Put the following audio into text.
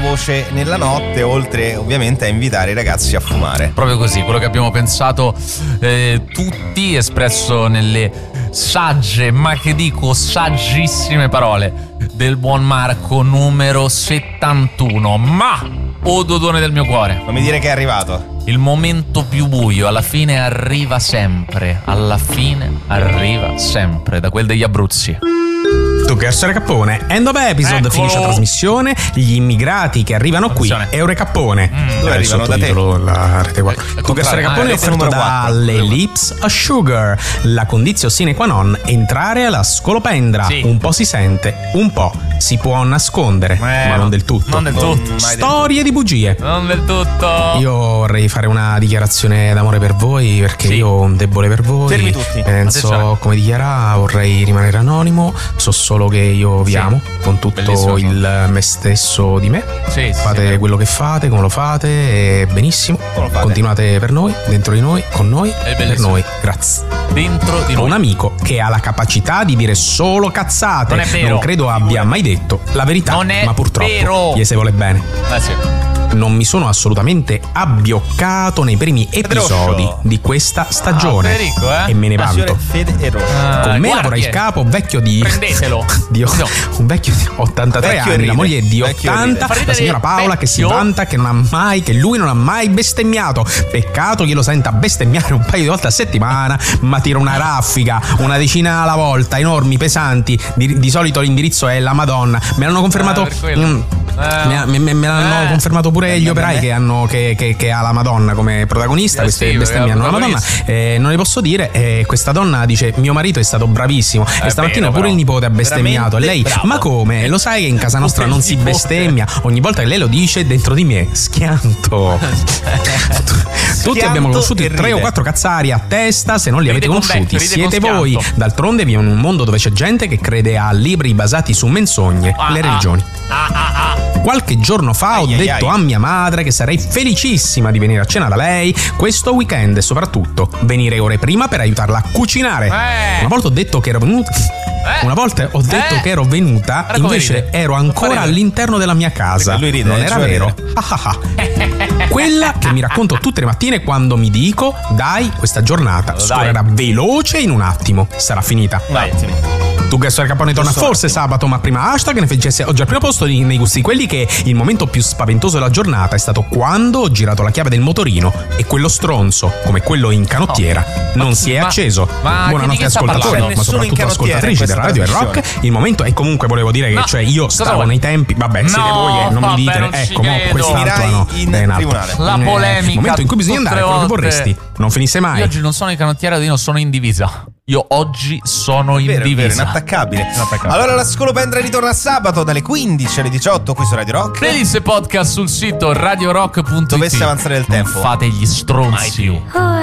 voce nella notte, oltre ovviamente a invitare i ragazzi a fumare. Proprio così, quello che abbiamo pensato tutti, espresso nelle sagge, ma che dico saggissime parole del buon Marco numero 71. Ma, o dodone del mio cuore, Non mi dire che è arrivato. il momento più buio alla fine arriva sempre. Alla fine arriva sempre, da quel degli Abruzzi. Tu che essere Cappone, End of Episode. Eccolo. Finisce la trasmissione. Gli immigrati che arrivano qui, Attenzione. Eure Cappone. Dove arrivano? Da te? La rete qua. Tu che essere Cappone è rete offerto numero dalle 4. Lips a Sugar. La condizione sine qua non, entrare alla scolopendra. Sì. Un po' si sente, un po' si può nascondere, ma non del tutto. Non del tutto. Mai Storie di bugie. Non del tutto. Io vorrei fare una dichiarazione d'amore per voi, perché Sì. io ho un debole per voi. Fermi tutti. Penso, Attenzione. come dichiara, vorrei rimanere anonimo. So solo che io vi Sì. amo con tutto Bellissimo. il me stesso di me. Sì, Fate sì. quello che fate, come lo fate, e benissimo. Come lo fate? Continuate per noi, dentro di noi, con noi, per bellissimo. noi. Grazie. Dentro di Ho noi. un amico che ha la capacità di dire solo cazzate. Non è vero. Non credo abbia mai detto la verità, Non è ma purtroppo vero. gli se vuole bene. Sì. Non mi sono assolutamente abbioccato nei primi episodi Roscio. di questa stagione. Federico, E me ne Signore vanto. Fede e Roscio. Con me lavora guardie. il capo vecchio di Prendetelo. un vecchio di 83 Vecchio anni, ride, la moglie è di vecchio 80, ride. la signora Paola che si Vecchio. vanta che lui non ha mai bestemmiato. Peccato che lo senta bestemmiare un paio di volte a settimana, ma tira una raffica, una decina alla volta, enormi, pesanti. Di solito l'indirizzo è la Madonna. Me l'hanno confermato. per quello. Me l'hanno confermato pure gli operai che ha la Madonna come protagonista. Queste sì, bestemmie hanno la Madonna. protagonista. Non le posso dire. Questa donna dice: mio marito è stato bravissimo. E stamattina vero, pure però. il nipote ha bestemmiato. E lei, Veramente bravo. ma come? Lo sai che in casa nostra Pure non il si nipote. bestemmia? Ogni volta che lei lo dice, dentro di me schianto. Tutti abbiamo conosciuto e 3 o ride. 4 cazzari a testa. Se non li avete Ride con conosciuti, vecchio, ride siete con voi. schianto. D'altronde viviamo in un mondo dove c'è gente che crede a libri basati su menzogne, le religioni. Qualche giorno fa ho Ai, ai, detto ai. a mia madre che sarei felicissima di venire a cena da lei questo weekend e soprattutto venire ore prima per aiutarla a cucinare. Una volta ho detto che ero venuta. Una volta ho detto che ero venuta, Guarda come invece ride. ero ancora ridere. all'interno della mia casa. Perché lui ride, non era ci fa vero. ridere. Ah, ah, ah. Quella che mi racconto tutte le mattine quando mi dico: dai, questa giornata scorrerà veloce in un attimo. Sarà finita. Vai. Tu che il Capone torna Giusto forse un attimo. sabato, ma prima hashtag ne fece oggi al primo posto nei gusti quelli che il momento più spaventoso della giornata è stato quando ho girato la chiave del motorino e quello stronzo, come quello in canottiera, non si è ma- acceso. ma Buonanotte di che sta ascoltatori, parlando? ma Nessuno in soprattutto canottiera ascoltatrici in della questa radio e rock. trasmissione. Il momento, e comunque volevo dire che No, cioè io cosa stavo vuoi? nei tempi, vabbè, siete No, voi che non mi vabbè, dite, non ci ecco, mo credo. quest'altro Finirai no, in è in alto. tribunale. La polemica, Il momento in cui bisogna tutte andare, le quello che volte. vorresti, non finisse mai. Io oggi non sono in canottiera, io non sono in divisa. Io oggi sono in Vero, è vero, divisa. inattaccabile. Allora la scolopendra ritorna sabato dalle 15 alle 18 qui su Radio Rock. Playlist e podcast sul sito radiorock.it. Dovesse avanzare il tempo. Non fate gli stronzi.